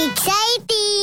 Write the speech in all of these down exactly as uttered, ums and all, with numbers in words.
Exciting!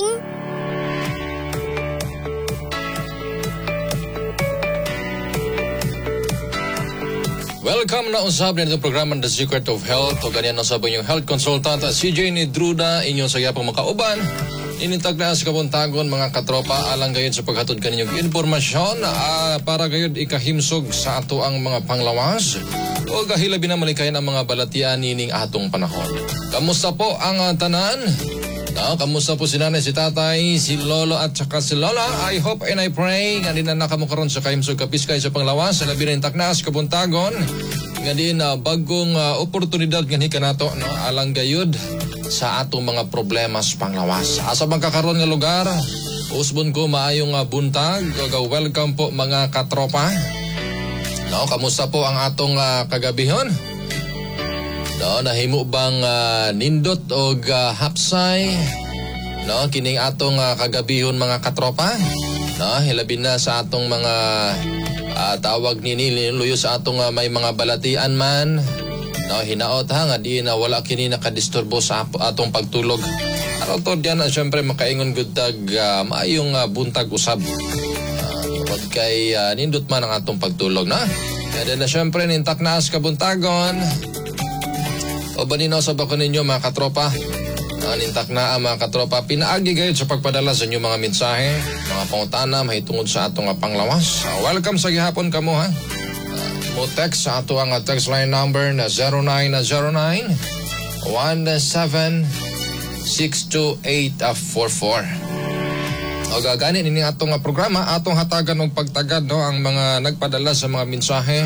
Welcome na usab nito programa The Secret of Health o ganyan usab yung health consultant C J Nidruda inyong sayapang makauban. Inintag na sa kabuntagon mga katropa alang gayon sa paghatod kaninyong informasyon uh, para gayon ikahimsog sa ato ang mga panglawas o gahilabi na malikayan ang mga balatian nining atong panahon. Kamusta po ang uh, tanan? No, kamusta po si nanay, si tatay, si lolo at saka si lola? I hope and I pray nga din na nakamukaroon sa kahimsog kapiskay sa panglawas sa labi na intak na sa kabuntagon. Nga din uh, bagong uh, oportunidad nga hika nato no, alang gayud sa atong mga problema sa panglawas. Asa bang kakaroon nga lugar? Usbon ko maayong uh, buntag. Welcome po mga katropa. No, kamusta po ang atong uh, kagabihon? No, nahimo bang uh, nindot o uh, hapsay? No, kining atong uh, kagabihon mga katropa? No, hilabi na sa atong mga uh, tawag nini luyo sa atong uh, may mga balatian man. No, hinaot ha nga di na wala kini nakadisturbo sa atong pagtulog. Araw to diyan na syempre makaingon gud tag uh, maayong uh, buntag usab. Uh, kay uh, nindot man ang atong pagtulog na. Kaya na syempre nintak na sa kabuntagon. O baninaw sa bako ninyo mga katropa. Nanintak na ang mga katropa. Pinaagi gayon sa pagpadala sa inyong mga mensahe, mga pangutana, mahitungod sa atong panglawas. Uh, welcome sa gihapon kamo ha. Uh, mo text sa ato ang text line number na zero nine zero nine, one seven, six two eight four four. O gaganin ini atong programa, atong hatagan og pagtagad no, ang mga nagpadala sa mga mensahe.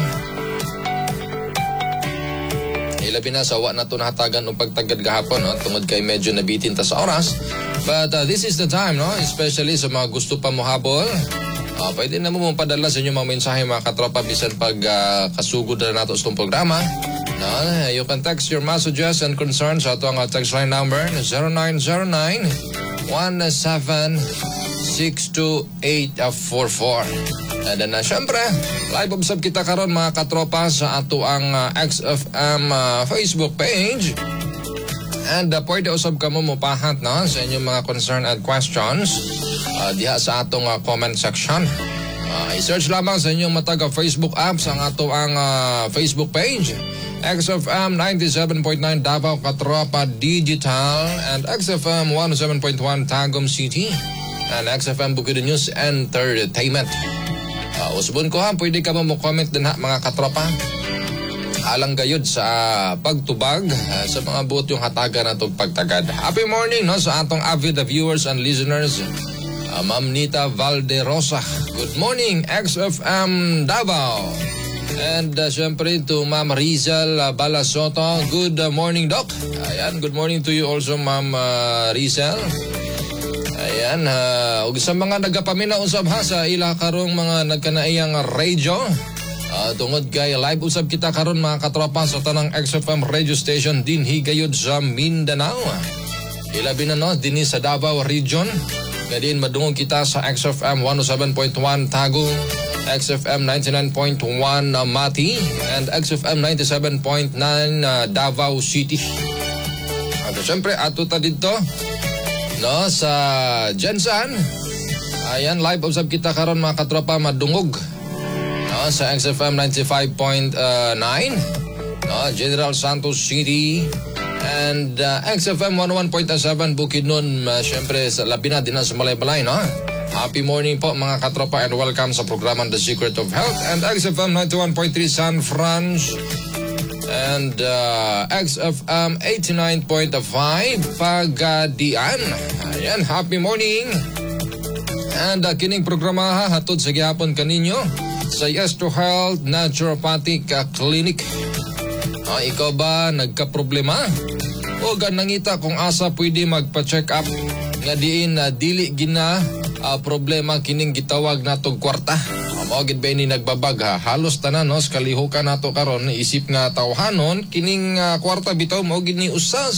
Ilabi na sa wa na ito nahatagan ng pagtagad gahapon no? Tungod kay medyo nabitin ta sa oras. But uh, this is the time, no? Especially sa mga gusto pa mo habol. Uh, pwede na mo mong padala sa inyong mga mensahe mga katropa bisan pag uh, kasugod na nato sa itong programa. No? You can text your messages and concerns sa ito ang text line number zero nine zero nine, one seven, six two eight four four. And then uh, syempre, live observe kita karon mga katropa sa ato ang uh, X F M uh, Facebook page. And uh, pwede usab ka mo mupahat no, sa inyong mga concern and questions uh, diha sa atong uh, comment section. Uh, i-search lamang sa inyong matag Facebook apps ang ato ang uh, Facebook page. X F M ninety-seven point nine Davao Katropa Digital and X F M one oh seven point one Tagum City and X F M Bukidnon News Entertainment. Uh, usbon ko ha, pwede ka mo comment din ha mga katropa. Alang gayud sa uh, pagtubag uh, sa mga buot yung hatagan na itong pagtagad. Happy morning no sa atong avid viewers and listeners. Uh, Ma'am Nita Valderosa. Good morning X F M Davao. And uh, syempre to Ma'am Rizal uh, Balasoto. Good uh, morning Doc. Ayan, good morning to you also Ma'am uh, Rizal. Ayan, uh, ug sa mga nagapaminaw usab ha sa ila karong mga nagkanaiyang radio. Uh, tungod kay live usab kita karon mga katropa sa tanang X F M radio station dinhi gayud sa Mindanao. Ilabi na no dinhi sa Davao region. Gadin madungog kita sa X F M one oh seven point one Tagum, X F M ninety-nine point one uh, Mati, and X F M ninety-seven point nine uh, Davao City. At syempre ato ta dito no sa Jensen. Ayan, live usab kita karon mga katropa madungog no sa X F M ninety-five point nine no General Santos City and uh, X F M one oh one point seven Bukidnon. Uh, syempre sa labi na din na sa Malay-Balay no. Happy morning po mga katropa and welcome sa programa The Secret of Health and X F M ninety-one point three San Franz and uh, X F M eighty-nine point five Pagadian. Ayan, happy morning. And uh, kining programa ha, hatod sa gihapon kaninyo sa Yes to Health Naturopathic uh, Clinic. Uh, ikaw ba nagka-problema? O ganangita kung asa pwede magpa-check up nga diin na uh, dili gina uh, problema kining gitawag natong kwarta. Mao gid ba ni nagbabag ha, halos tanan no sa kalihukan nato karon isip nga tawhanon kining uh, kwarta bitaw mao gid ni usa